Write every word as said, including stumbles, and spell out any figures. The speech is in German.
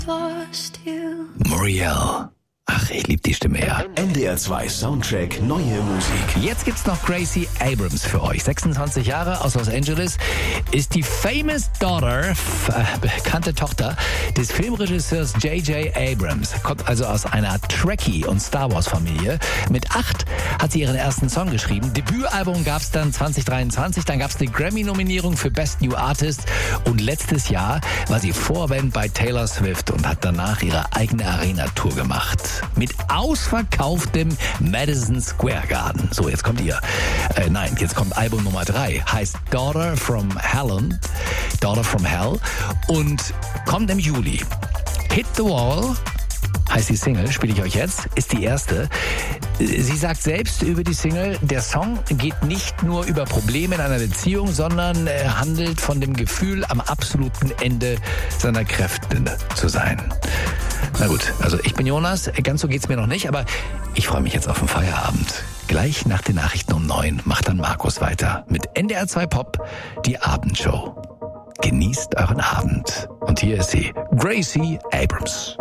Muriel. Ach, ich liebe die Stimme, ja. N D R zwei Soundtrack Neue Musik. Jetzt gibt's noch Gracie Abrams für euch. sechsundzwanzig Jahre aus Los Angeles, ist die famous daughter, äh, bekannte Tochter des Filmregisseurs J J Abrams. Kommt also aus einer Trekkie- und Star Wars-Familie. Mit acht hat sie ihren ersten Song geschrieben. Debütalbum gab's dann zwanzig dreiundzwanzig. Dann gab's eine Grammy-Nominierung für Best New Artist. Und letztes Jahr war sie Vorband bei Taylor Swift und hat danach ihre eigene Arena-Tour gemacht. Mit ausverkauftem Madison Square Garden. So, jetzt kommt ihr. Äh, nein, jetzt kommt Album Nummer drei. Heißt Daughter from Hell. Daughter from Hell. Und kommt im Juli. Hit the Wall heißt die Single, spiele ich euch jetzt, ist die erste. Sie sagt selbst über die Single, der Song geht nicht nur über Probleme in einer Beziehung, sondern er handelt von dem Gefühl, am absoluten Ende seiner Kräfte zu sein. Na gut, also ich bin Jonas, ganz so geht's mir noch nicht, aber ich freue mich jetzt auf den Feierabend. Gleich nach den Nachrichten um neun macht dann Markus weiter mit N D R zwei Pop, die Abendshow. Genießt euren Abend. Und hier ist sie, Gracie Abrams.